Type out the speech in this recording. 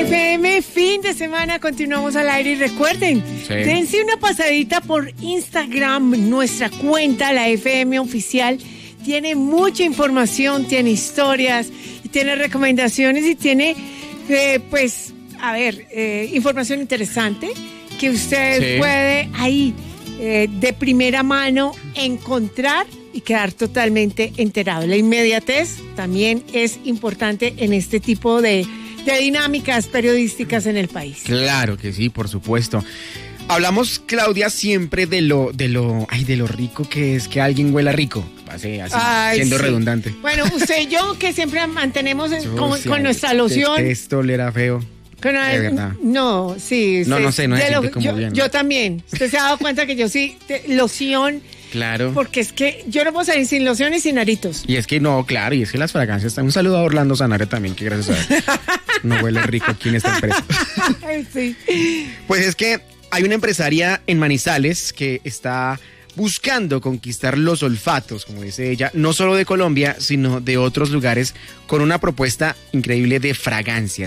FM, fin de semana, continuamos al aire y recuerden, dense una pasadita por Instagram, nuestra cuenta, la FM Oficial, tiene mucha información, tiene historias, tiene recomendaciones y tiene, información interesante que usted puede ahí de primera mano encontrar y quedar totalmente enterado. La inmediatez también es importante en este tipo de dinámicas periodísticas en el país. Claro que sí, por supuesto. Hablamos, Claudia, siempre de lo rico que es que alguien huela rico. Así, siendo redundante. Bueno, usted y yo que siempre mantenemos con nuestra loción. Esto olera feo. De verdad. No, sí. No sé, no se siente como bien. Yo también. Usted se ha dado cuenta que yo sí, loción. Claro. Porque es que yo no puedo salir sin loción y sin aritos. Y es que no, claro, y es que las fragancias están. Un saludo a Orlando Sanare también, que gracias a él no huele rico aquí en esta empresa. Sí. Pues es que hay una empresaria en Manizales que está buscando conquistar los olfatos, como dice ella, no solo de Colombia, sino de otros lugares, con una propuesta increíble de fragancias.